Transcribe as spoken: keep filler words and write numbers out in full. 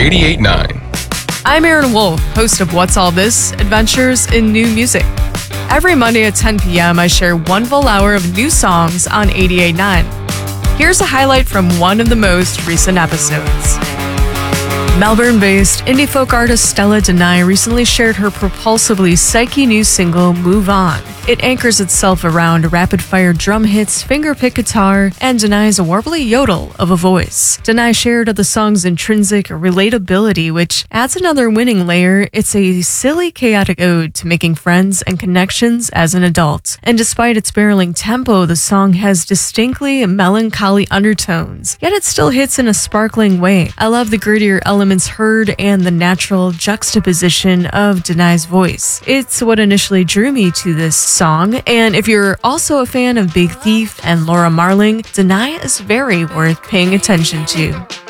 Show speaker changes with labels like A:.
A: eighty-eight point nine.
B: I'm Aaron Wolf, host of What's All This? Adventures in New Music. Every Monday at ten p.m., I share one full hour of new songs on eighty-eight point nine. Here's a highlight from one of the most recent episodes. Melbourne-based indie folk artist Stella Deni recently shared her propulsively psyche new single, Move On. It anchors itself around rapid-fire drum hits, finger-pick guitar, and Deni's warbly yodel of a voice. Deni shared of the song's intrinsic relatability, which adds another winning layer. It's a silly, chaotic ode to making friends and connections as an adult. And despite its barreling tempo, the song has distinctly melancholy undertones, yet it still hits in a sparkling way. I love the grittier elements heard and the natural juxtaposition of Deni's voice. It's what initially drew me to this song, and if you're also a fan of Big Thief and Laura Marling, Deni is very worth paying attention to.